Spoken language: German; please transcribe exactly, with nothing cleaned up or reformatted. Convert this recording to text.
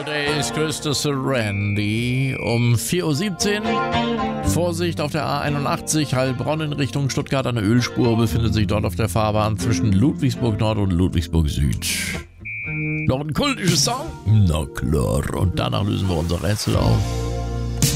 Days küsste Sir Randy um vier Uhr siebzehn. Vorsicht auf der A einundachtzig, Heilbronn in Richtung Stuttgart. Eine Ölspur befindet sich dort auf der Fahrbahn zwischen Ludwigsburg Nord und Ludwigsburg Süd. Noch ein kultisches Song? Na klar. Und danach lösen wir unser Rätsel auf.